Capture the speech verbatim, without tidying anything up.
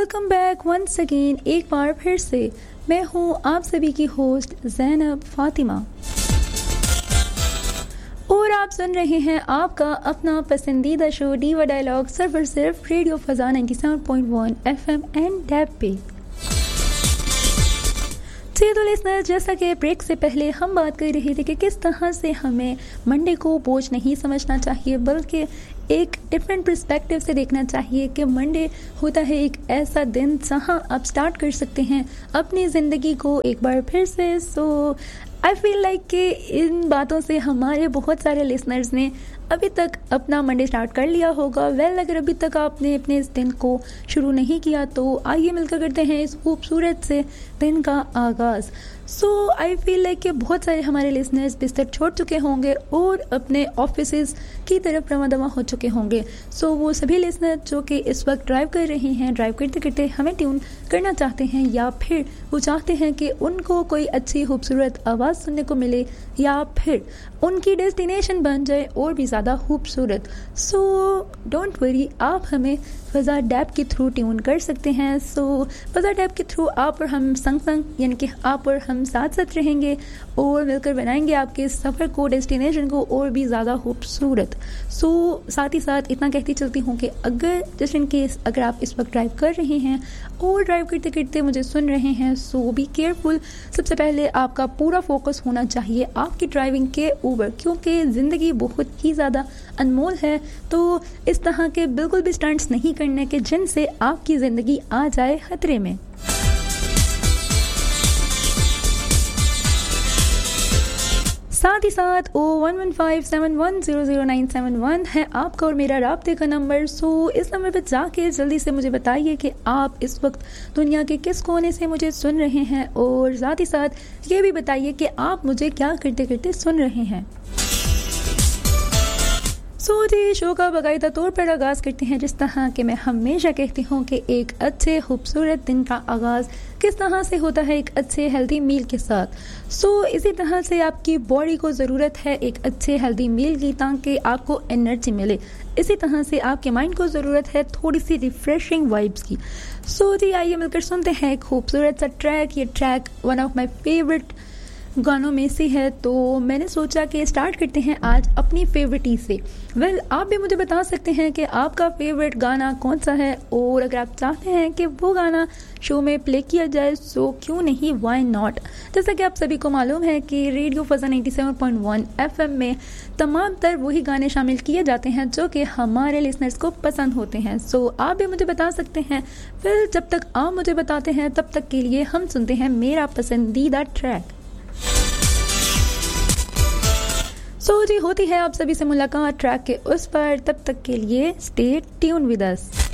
Welcome back once again, एक बार फिर से मैं हूँ आप सभी की होस्ट ज़ैनब फातिमा और आप सुन रहे हैं आपका अपना पसंदीदा शो डीवा डायलॉग सिर्फ और सिर्फ radio फजा ninety seven point one FM and dab पे। तो लिसनर, जैसा कि ब्रेक से पहले हम बात कर रहे थे कि किस तरह से हमें मंडे को बोझ नहीं समझना चाहिए, बल्कि एक डिफरेंट पर्सपेक्टिव से देखना चाहिए कि मंडे होता है एक ऐसा दिन जहां आप स्टार्ट कर सकते हैं अपनी ज़िंदगी को एक बार फिर से। सो आई फील लाइक कि इन बातों से हमारे बहुत सारे लिसनर्स ने अभी तक अपना मंडे स्टार्ट कर लिया होगा। वेल well, अगर अभी तक आपने अपने इस दिन को शुरू नहीं किया तो आइए मिलकर करते हैं इस खूबसूरत से दिन का आगाज़। सो आई फील लाइक कि बहुत सारे हमारे लिसनर्स बिस्तर छोड़ चुके होंगे और अपने ऑफिसेज की तरफ रवा दवा हो चुके होंगे। सो so, वो सभी लिसनर जो कि इस वक्त ड्राइव कर रहे हैं, ड्राइव करते करते हमें ट्यून करना चाहते हैं, या फिर वो चाहते हैं कि उनको कोई अच्छी खूबसूरत आवाज़ सुनने को मिले या फिर उनकी डेस्टिनेशन बन जाए और भी ज़्यादा खूबसूरत। सो डोंट वरी, आप हमें फज़ा डैब के थ्रू ट्यून कर सकते हैं। सो फज़ा डैब के थ्रू आप और हम संग संग यानी कि आप और हम साथ साथ रहेंगे और मिलकर बनाएंगे आपके सफ़र को, डेस्टिनेशन को और भी ज़्यादा खूबसूरत। सो साथ ही साथ इतना कहती चलती हूँ कि अगर जस्ट इन केस अगर आप इस वक्त ड्राइव कर रहे हैं और ड्राइव करते करते मुझे सुन रहे हैं, सो बी केयरफुल। सबसे पहले आपका पूरा फोकस होना चाहिए आपकी ड्राइविंग के ऊपर, क्योंकि ज़िंदगी बहुत ही ज़्यादा अनमोल है। तो इस तरह के बिल्कुल भी स्टंट्स नहीं करने के जिनसे आपकी ज़िंदगी आ जाए खतरे में। साथ ही साथ ओ one one five seven one zero zero nine seven one है आपका और मेरा राब्ते का नंबर। सो इस नंबर पर जाके जल्दी से मुझे बताइए कि आप इस वक्त दुनिया के किस कोने से मुझे सुन रहे हैं, और साथ ही साथ ये भी बताइए कि आप मुझे क्या करते करते सुन रहे हैं। सो जी, शो का बाकायदा तौर पर आगाज़ करते हैं जिस तरह कि मैं हमेशा कहती हूँ कि एक अच्छे खूबसूरत दिन का आगाज़ किस तरह से होता है, एक अच्छे हेल्दी मील के साथ। सो so, इसी तरह से आपकी बॉडी को ज़रूरत है एक अच्छे हेल्दी मील की ताकि आपको एनर्जी मिले। इसी तरह से आपके माइंड को ज़रूरत है थोड़ी सी रिफ्रेशिंग वाइब्स की। सो so, जी आइए मिलकर सुनते हैं एक खूबसूरत सा ट्रैक। ये track one of my favourite गानों में से है, तो मैंने सोचा कि स्टार्ट करते हैं आज अपनी फेवरेटी से। वेल well, आप भी मुझे बता सकते हैं कि आपका फेवरेट गाना कौन सा है, और अगर आप चाहते हैं कि वो गाना शो में प्ले किया जाए सो क्यों नहीं, व्हाई नॉट। जैसा कि आप सभी को मालूम है कि radio फजा ninety seven point one FM में तमाम तर वही गाने शामिल किए जाते हैं जो कि हमारे लिसनर्स को पसंद होते हैं। सो आप भी मुझे बता सकते हैं। फिर जब तक आप मुझे बताते हैं तब तक के लिए हम सुनते हैं मेरा पसंदीदा ट्रैक। सो so, जी होती है आप सभी से मुलाकात ट्रैक के उस पर, तब तक के लिए स्टे ट्यून विद अस।